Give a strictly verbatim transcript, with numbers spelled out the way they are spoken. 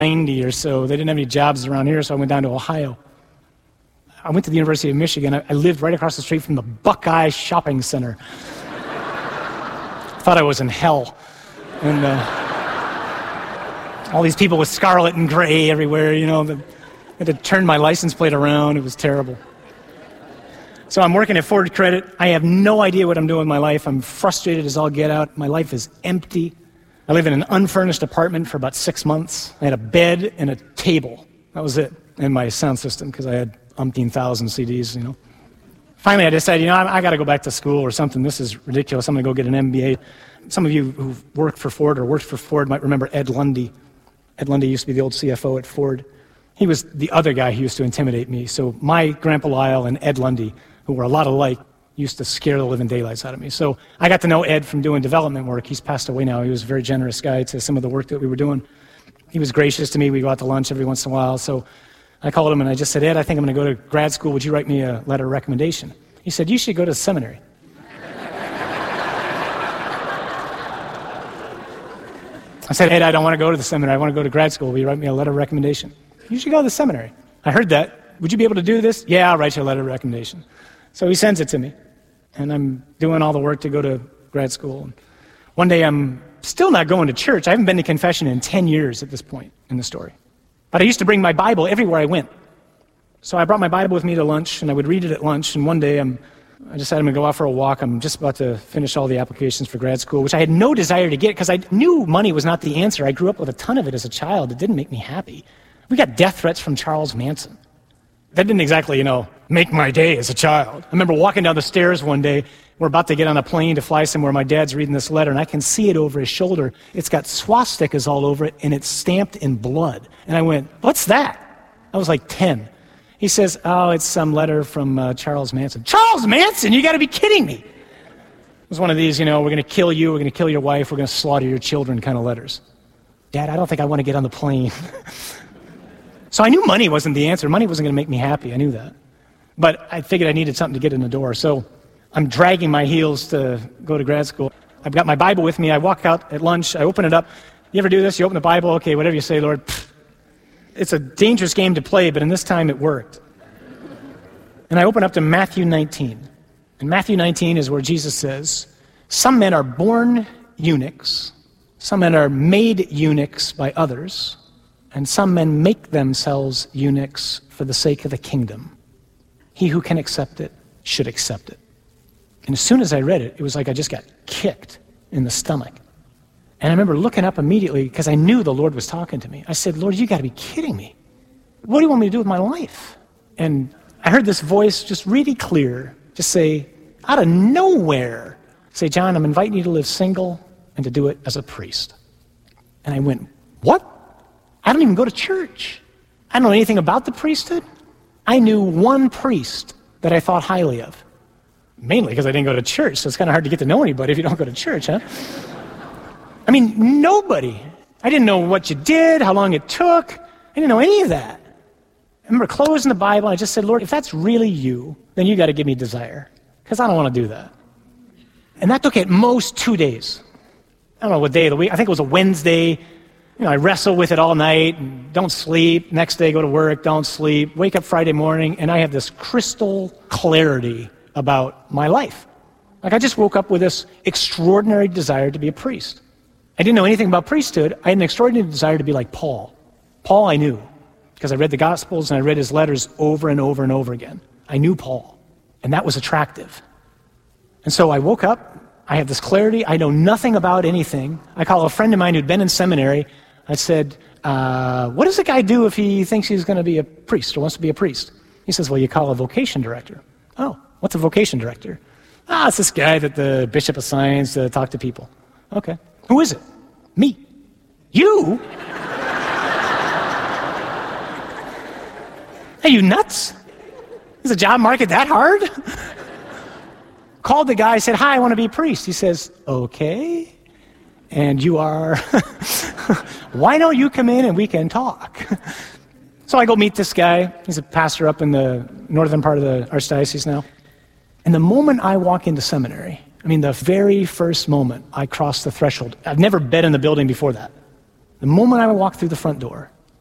ninety or so. They didn't have any jobs around here, so I went down to Ohio. I went to the University of Michigan. I, I lived right across the street from the Buckeye Shopping Center. Thought I was in hell. And uh, all these people with scarlet and gray everywhere, you know. The, I had to turn my license plate around. It was terrible. So I'm working at Ford Credit. I have no idea what I'm doing with my life. I'm frustrated as all get out. My life is empty. I live in an unfurnished apartment for about six months. I had a bed and a table. That was it. And my sound system, because I had umpteen thousand C Ds, you know. Finally, I decided, you know, I, I got to go back to school or something. This is ridiculous. I'm going to go get an M B A. Some of you who've worked for Ford or worked for Ford might remember Ed Lundy. Ed Lundy used to be the old C F O at Ford. He was the other guy who used to intimidate me. So my Grandpa Lyle and Ed Lundy, who were a lot alike, used to scare the living daylights out of me. So I got to know Ed from doing development work. He's passed away now. He was a very generous guy to some of the work that we were doing. He was gracious to me. We go out to lunch every once in a while. So I called him and I just said, Ed, I think I'm going to go to grad school. Would you write me a letter of recommendation? He said, you should go to seminary. I said, Ed, I don't want to go to the seminary. I want to go to grad school. Will you write me a letter of recommendation? You should go to the seminary. I heard that. Would you be able to do this? Yeah, I'll write you a letter of recommendation. So he sends it to me. And I'm doing all the work to go to grad school. And one day I'm still not going to church. I haven't been to confession in ten years at this point in the story. But I used to bring my Bible everywhere I went. So I brought my Bible with me to lunch, and I would read it at lunch. And one day I'm, I decided I'm going to go out for a walk. I'm just about to finish all the applications for grad school, which I had no desire to get because I knew money was not the answer. I grew up with a ton of it as a child. It didn't make me happy. We got death threats from Charles Manson. That didn't exactly, you know, make my day as a child. I remember walking down the stairs one day. We're about to get on a plane to fly somewhere. My dad's reading this letter, and I can see it over his shoulder. It's got swastikas all over it, and it's stamped in blood. And I went, what's that? I was like ten. He says, oh, it's some letter from uh, Charles Manson. Charles Manson? You got to be kidding me. It was one of these, you know, we're going to kill you, we're going to kill your wife, we're going to slaughter your children kind of letters. Dad, I don't think I want to get on the plane. So I knew money wasn't the answer. Money wasn't going to make me happy. I knew that. But I figured I needed something to get in the door. So I'm dragging my heels to go to grad school. I've got my Bible with me. I walk out at lunch. I open it up. You ever do this? You open the Bible. Okay, whatever you say, Lord. It's a dangerous game to play, but in this time it worked. And I open up to Matthew nineteen. And Matthew nineteen is where Jesus says, some men are born eunuchs. Some men are made eunuchs by others. And some men make themselves eunuchs for the sake of the kingdom. He who can accept it should accept it. And as soon as I read it, it was like I just got kicked in the stomach. And I remember looking up immediately because I knew the Lord was talking to me. I said, Lord, you got to be kidding me. What do you want me to do with my life? And I heard this voice just really clear, just say, out of nowhere, say, John, I'm inviting you to live single and to do it as a priest. And I went, what? I don't even go to church. I don't know anything about the priesthood. I knew one priest that I thought highly of. Mainly because I didn't go to church, so it's kind of hard to get to know anybody if you don't go to church, huh? I mean, nobody. I didn't know what you did, how long it took. I didn't know any of that. I remember closing the Bible, and I just said, Lord, if that's really you, then you got to give me desire, because I don't want to do that. And that took at most two days. I don't know what day of the week. I think it was a Wednesday. You know, I wrestle with it all night, and don't sleep. Next day, go to work, don't sleep. Wake up Friday morning, and I have this crystal clarity about my life. Like I just woke up with this extraordinary desire to be a priest. I didn't know anything about priesthood. I had an extraordinary desire to be like Paul. Paul I knew, because I read the Gospels and I read his letters over and over and over again. I knew Paul, and that was attractive. And so I woke up, I have this clarity, I know nothing about anything. I call a friend of mine who'd been in seminary. I said, uh, what does a guy do if he thinks he's going to be a priest or wants to be a priest? He says, well, you call a vocation director. Oh, what's a vocation director? Ah, it's this guy that the bishop assigns to talk to people. Okay. Who is it? Me. You? Are you nuts? Is the job market that hard? Called the guy, said, hi, I want to be a priest. He says, okay. And you are, why don't you come in and we can talk? So I go meet this guy. He's a pastor up in the northern part of the archdiocese now. And the moment I walk into seminary, I mean, the very first moment I cross the threshold, I've never been in the building before that. The moment I walk through the front door,